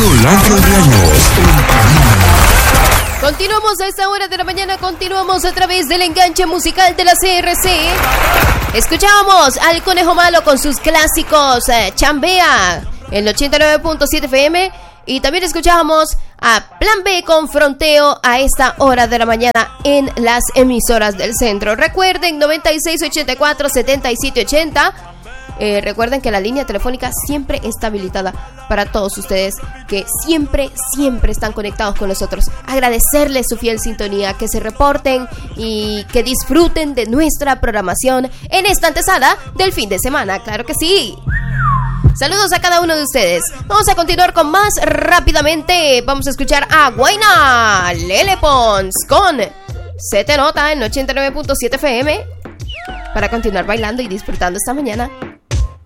Colegio Diario. Continuamos a esta hora de la mañana, continuamos a través del enganche musical de la CRC. Escuchábamos al Conejo Malo con sus clásicos Chambea, el 89.7 FM. Y también escuchábamos a Plan B con Fronteo a esta hora de la mañana en las emisoras del centro. Recuerden, 9684-7780. Recuerden que la línea telefónica siempre está habilitada para todos ustedes que siempre están conectados con nosotros. Agradecerles su fiel sintonía, que se reporten y que disfruten de nuestra programación en esta antesala del fin de semana. ¡Claro que sí! Saludos a cada uno de ustedes. Vamos a continuar con más rápidamente. Vamos a escuchar a Guayna Lele Pons con Se Te Nota en 89.7 FM para continuar bailando y disfrutando esta mañana.